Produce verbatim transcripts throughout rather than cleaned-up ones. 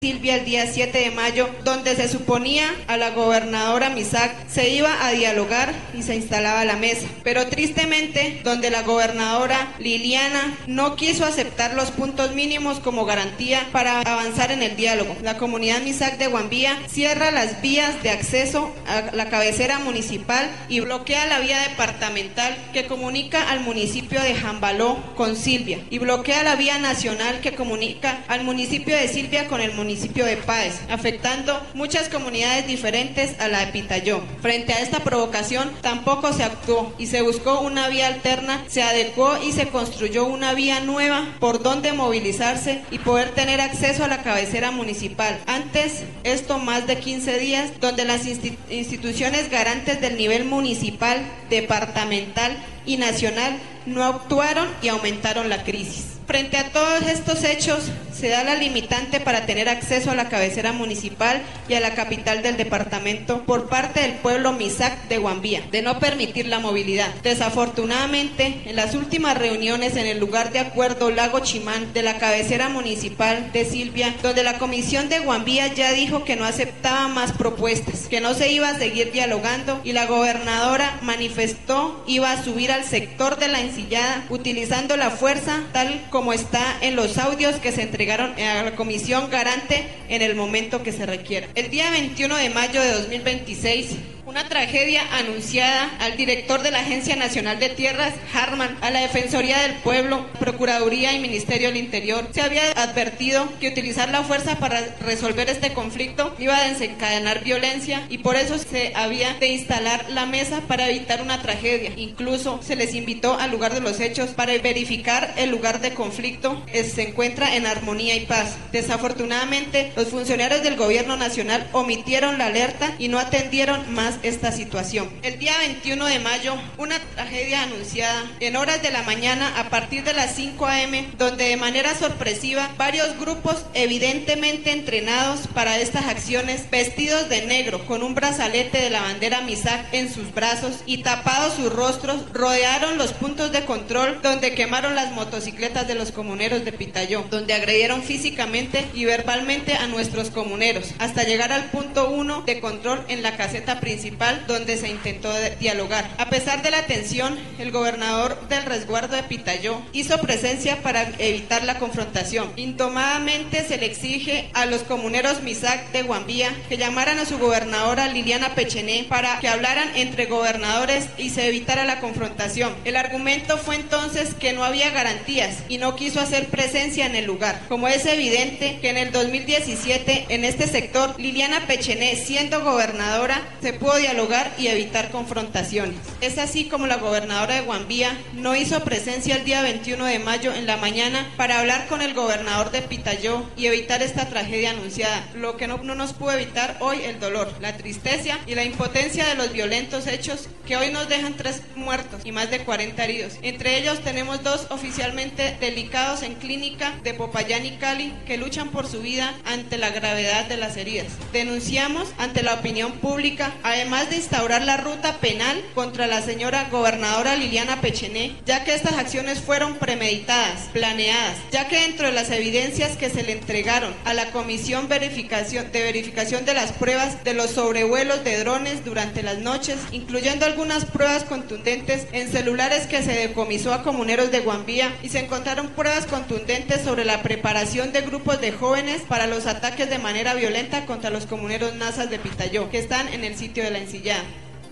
Silvia el día siete de mayo, donde se suponía a la gobernadora Misac se iba a dialogar y se instalaba a la mesa, pero tristemente donde la gobernadora Liliana no quiso aceptar los puntos mínimos como garantía para avanzar en el diálogo. La comunidad Misac de Guambía cierra las vías de acceso a la cabecera municipal y bloquea la vía departamental que comunica al municipio de Jambaló con Silvia y bloquea la vía nacional que comunica al municipio de Silvia con el municipio municipio de Páez, afectando muchas comunidades diferentes a la de Pitayó. Frente a esta provocación tampoco se actuó y se buscó una vía alterna, se adecuó y se construyó una vía nueva por donde movilizarse y poder tener acceso a la cabecera municipal. Antes, esto más de quince días, donde las instituciones garantes del nivel municipal, departamental y nacional no actuaron y aumentaron la crisis. Frente a todos estos hechos, se da la limitante para tener acceso a la cabecera municipal y a la capital del departamento por parte del pueblo Misac de Guambía, de no permitir la movilidad. Desafortunadamente, en las últimas reuniones en el lugar de acuerdo Lago Chimán de la cabecera municipal de Silvia, donde la comisión de Guambía ya dijo que no aceptaba más propuestas, que no se iba a seguir dialogando y la gobernadora manifestó iba a subir al sector de la ensillada utilizando la fuerza tal como está en los audios que se entregaron a la comisión garante en el momento que se requiera. El día veintiuno de mayo de dos mil veintiséis, una tragedia anunciada al director de la Agencia Nacional de Tierras, Harman, a la Defensoría del Pueblo, Procuraduría y Ministerio del Interior. Se había advertido que utilizar la fuerza para resolver este conflicto iba a desencadenar violencia y por eso se había de instalar la mesa para evitar una tragedia. Incluso se les invitó al lugar de los hechos para verificar el lugar de conflicto se encuentra en armonía y paz. Desafortunadamente, los funcionarios del gobierno nacional omitieron la alerta y no atendieron más esta situación. El día veintiuno de mayo, una tragedia anunciada en horas de la mañana a partir de las cinco a eme, donde de manera sorpresiva varios grupos evidentemente entrenados para estas acciones, vestidos de negro con un brazalete de la bandera Misac en sus brazos y tapados sus rostros, rodearon los puntos de control donde quemaron las motocicletas de los comuneros de Pitayó, donde agredieron físicamente y verbalmente a nuestros comuneros, hasta llegar al punto uno de control en la caseta principal donde se intentó dialogar. A pesar de la tensión, el gobernador del resguardo de Pitayó hizo presencia para evitar la confrontación. Indomadamente se le exige a los comuneros Misac de Guambía que llamaran a su gobernadora Liliana Pechené para que hablaran entre gobernadores y se evitara la confrontación. El argumento fue entonces que no había garantías y no quiso hacer presencia en el lugar. Como es evidente que en el dos mil diecisiete en este sector Liliana Pechené, siendo gobernadora, se pudo dialogar y evitar confrontaciones. Es así como la gobernadora de Guambía no hizo presencia el día veintiuno de mayo en la mañana para hablar con el gobernador de Pitayó y evitar esta tragedia anunciada, lo que no, no nos pudo evitar hoy el dolor, la tristeza y la impotencia de los violentos hechos que hoy nos dejan tres muertos y más de cuarenta heridos. Entre ellos tenemos dos oficialmente delicados en clínica de Popayán y Cali que luchan por su vida ante la gravedad de las heridas. Denunciamos ante la opinión pública, además de instaurar la ruta penal contra la señora gobernadora Liliana Pechené, ya que estas acciones fueron premeditadas, planeadas, ya que dentro de las evidencias que se le entregaron a la Comisión verificación, de verificación de las pruebas de los sobrevuelos de drones durante las noches, incluyendo algunas pruebas contundentes en celulares que se decomisó a comuneros de Guambía, y se encontraron pruebas contundentes sobre la preparación de grupos de jóvenes para los ataques de manera violenta contra los comuneros nazas de Pitayó, que están en el sitio de la ensillada.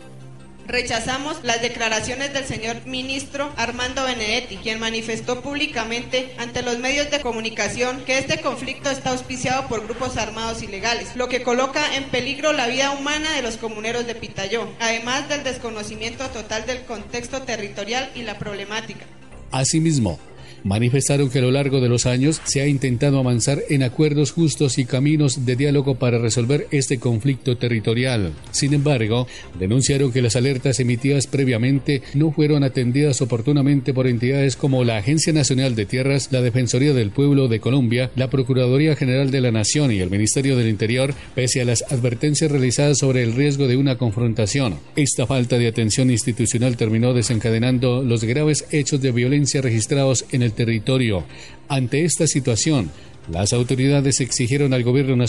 Rechazamos las declaraciones del señor ministro Armando Benedetti, quien manifestó públicamente ante los medios de comunicación que este conflicto está auspiciado por grupos armados ilegales, lo que coloca en peligro la vida humana de los comuneros de Pitayó, además del desconocimiento total del contexto territorial y la problemática. Asimismo, manifestaron que a lo largo de los años se ha intentado avanzar en acuerdos justos y caminos de diálogo para resolver este conflicto territorial. Sin embargo, denunciaron que las alertas emitidas previamente no fueron atendidas oportunamente por entidades como la Agencia Nacional de Tierras, la Defensoría del Pueblo de Colombia, la Procuraduría General de la Nación y el Ministerio del Interior, pese a las advertencias realizadas sobre el riesgo de una confrontación. Esta falta de atención institucional terminó desencadenando los graves hechos de violencia registrados en el territorio. Ante esta situación, Las autoridades exigieron al gobierno nacional